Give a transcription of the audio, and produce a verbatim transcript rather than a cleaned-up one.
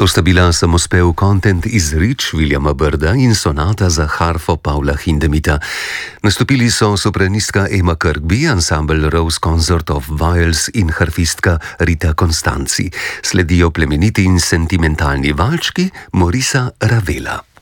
To sta bila samospev Content is Rich Williama Byrda in sonata za harfo Pavla Hindemita. Nastopili so sopranistka Emma Kirkby, ansambel Rose Consort of Wales in harfistka Rita Constanzi. Sledijo plemeniti in sentimentalni valčki Morisa Ravela.